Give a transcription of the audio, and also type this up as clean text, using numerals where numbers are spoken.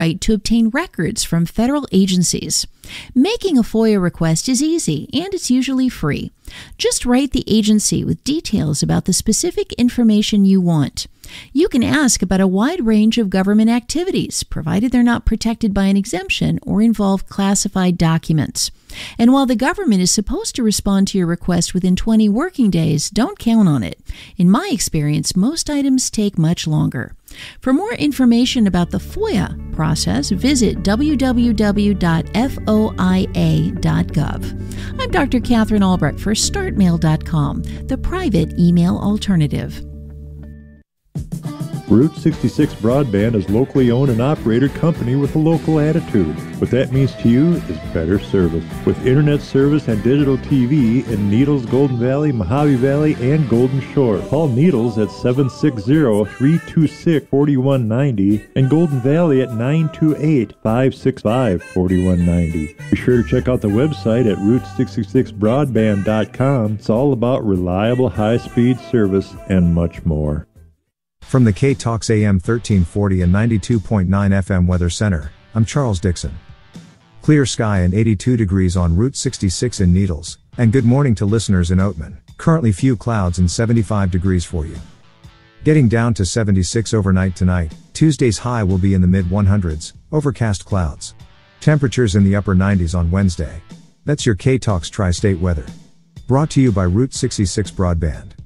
right to obtain records from federal agencies. Making a FOIA request is easy, and it's usually free. Just write the agency with details about the specific information you want. You can ask about a wide range of government activities, provided they're not protected by an exemption or involve classified documents. And while the government is supposed to respond to your request within 20 working days, don't count on it. In my experience, most items take much longer. For more information about the FOIA process, visit www.foia.gov. I'm Dr. Catherine Albrecht for StartMail.com, the private email alternative. Route 66 Broadband is locally owned and operated company with a local attitude. What that means to you is better service. With internet service and digital TV in Needles, Golden Valley, Mojave Valley, and Golden Shore. Call Needles at 760-326-4190 and Golden Valley at 928-565-4190. Be sure to check out the website at Route66Broadband.com. It's all about reliable high-speed service and much more. From the K-Talks AM 1340 and 92.9 FM Weather Center, I'm Charles Dixon. Clear sky and 82 degrees on Route 66 in Needles, and good morning to listeners in Oatman. Currently few clouds and 75 degrees for you. Getting down to 76 overnight tonight. Tuesday's high will be in the mid-100s, overcast clouds. Temperatures in the upper 90s on Wednesday. That's your K-Talks Tri-State weather. Brought to you by Route 66 Broadband.